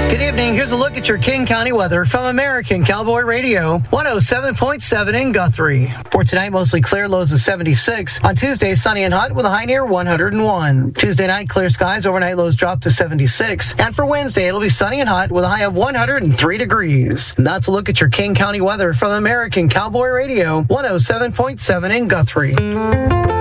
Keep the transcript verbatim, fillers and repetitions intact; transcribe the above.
Good evening. Here's a look at your King County weather from American Cowboy Radio, one oh seven point seven in Guthrie. For tonight, mostly clear, lows of seventy-six. On Tuesday, sunny and hot with a high near one hundred one. Tuesday night, clear skies, overnight lows drop to seventy-six. And for Wednesday, it'll be sunny and hot with a high of one hundred three degrees. And that's a look at your King County weather from American Cowboy Radio, one oh seven point seven in Guthrie.